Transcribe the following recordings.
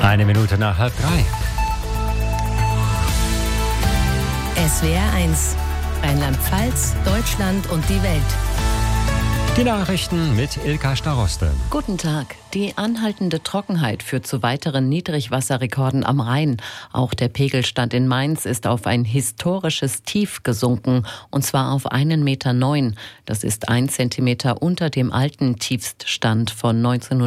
Eine Minute nach 2:30. SWR 1, Rheinland-Pfalz, Deutschland und die Welt. Die Nachrichten mit Ilka Staroste. Guten Tag. Die anhaltende Trockenheit führt zu weiteren Niedrigwasserrekorden am Rhein. Auch der Pegelstand in Mainz ist auf ein historisches Tief gesunken, und zwar auf 1,09 Meter. Das ist 1 Zentimeter unter dem alten Tiefststand von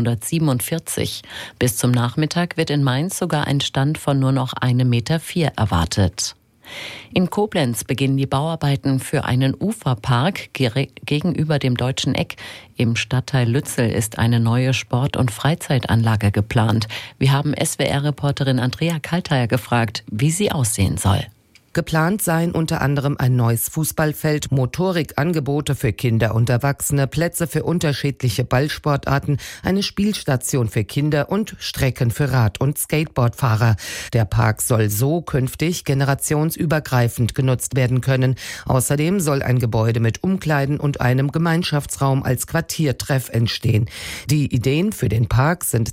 1947. Bis zum Nachmittag wird in Mainz sogar ein Stand von nur noch 1,04 Meter erwartet. In Koblenz beginnen die Bauarbeiten für einen Uferpark gegenüber dem Deutschen Eck. Im Stadtteil Lützel ist eine neue Sport- und Freizeitanlage geplant. Wir haben SWR-Reporterin Andrea Kalteier gefragt, wie sie aussehen soll. Geplant seien unter anderem ein neues Fußballfeld, Motorikangebote für Kinder und Erwachsene, Plätze für unterschiedliche Ballsportarten, eine Spielstation für Kinder und Strecken für Rad- und Skateboardfahrer. Der Park soll so künftig generationsübergreifend genutzt werden können. Außerdem soll ein Gebäude mit Umkleiden und einem Gemeinschaftsraum als Quartiertreff entstehen. Die Ideen für den Park sind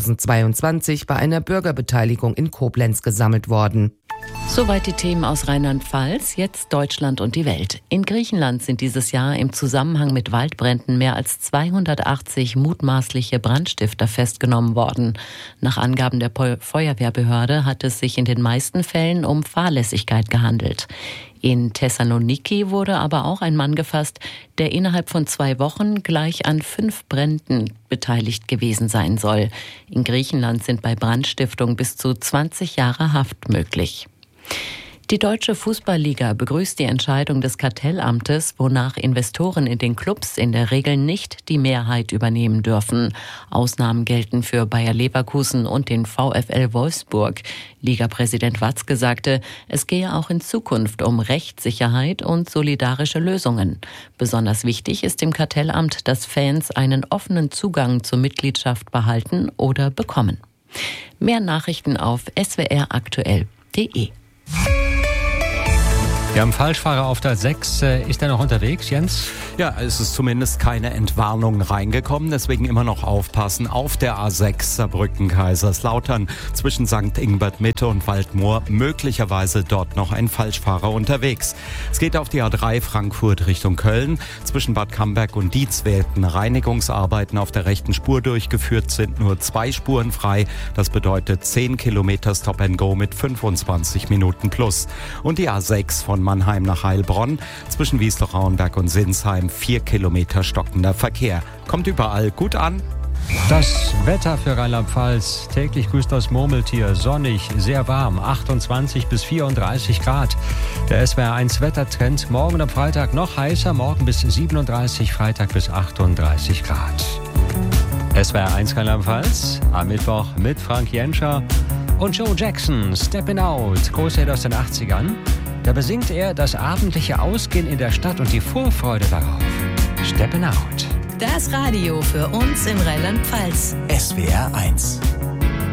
2022 bei einer Bürgerbeteiligung in Koblenz gesammelt worden. Soweit die Themen aus Rheinland-Pfalz, jetzt Deutschland und die Welt. In Griechenland sind dieses Jahr im Zusammenhang mit Waldbränden mehr als 280 mutmaßliche Brandstifter festgenommen worden. Nach Angaben der Feuerwehrbehörde hat es sich in den meisten Fällen um Fahrlässigkeit gehandelt. In Thessaloniki wurde aber auch ein Mann gefasst, der innerhalb von 2 Wochen gleich an 5 Bränden beteiligt gewesen sein soll. In Griechenland sind bei Brandstiftung bis zu 20 Jahre Haft möglich. Die Deutsche Fußballliga begrüßt die Entscheidung des Kartellamtes, wonach Investoren in den Clubs in der Regel nicht die Mehrheit übernehmen dürfen. Ausnahmen gelten für Bayer Leverkusen und den VfL Wolfsburg. Ligapräsident Watzke sagte, es gehe auch in Zukunft um Rechtssicherheit und solidarische Lösungen. Besonders wichtig ist dem Kartellamt, dass Fans einen offenen Zugang zur Mitgliedschaft behalten oder bekommen. Mehr Nachrichten auf swraktuell.de. Wir haben Falschfahrer auf der 6. Ist er noch unterwegs, Jens? Ja, es ist zumindest keine Entwarnung reingekommen, deswegen immer noch aufpassen. Auf der A6 Saarbrücken-Kaiserslautern zwischen St. Ingbert Mitte und Waldmoor möglicherweise dort noch ein Falschfahrer unterwegs. Es geht auf die A3 Frankfurt Richtung Köln. Zwischen Bad Camberg und Dietz werden Reinigungsarbeiten auf der rechten Spur durchgeführt, sind nur 2 Spuren frei. Das bedeutet 10 Kilometer Stop and Go mit 25 Minuten plus. Und die A6 von Mannheim nach Heilbronn zwischen Wiesloch-Rauenberg und Sinsheim 4 Kilometer stockender Verkehr. Kommt überall gut an. Das Wetter für Rheinland-Pfalz. Täglich grüßt das Murmeltier. Sonnig, sehr warm, 28 bis 34 Grad. Der SWR 1 Wettertrend. Morgen am Freitag noch heißer, morgen bis 37, Freitag bis 38 Grad. SWR 1 Rheinland-Pfalz. Am Mittwoch mit Frank Jenscher und Joe Jackson. Steppin' Out. Großhit aus den 80ern. Da besingt er das abendliche Ausgehen in der Stadt und die Vorfreude darauf. Steppin' Out. Das Radio für uns in Rheinland-Pfalz. SWR 1.